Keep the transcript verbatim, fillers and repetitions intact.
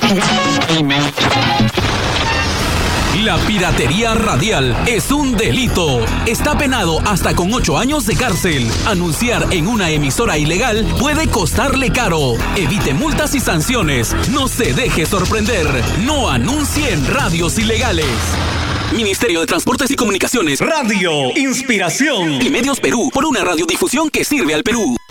La piratería radial es un delito. Está penado hasta con ocho años de cárcel. Anunciar en una emisora ilegal puede costarle caro. Evite multas y sanciones. No se deje sorprender. No anuncie en radios ilegales. Ministerio de Transportes y Comunicaciones. Radio Inspiración Y Medios Perú, por una radiodifusión que sirve al Perú.